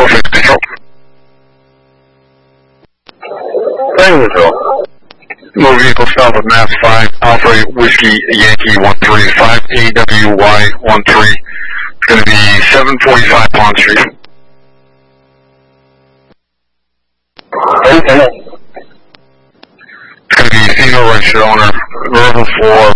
Flight Control. Flight Control. Move vehicle south of Mass 5, Alpha Whiskey Yankee 135 AWY 13. It's going to be 745 Pond Street. Okay. It's going to be single registered owner, level 4,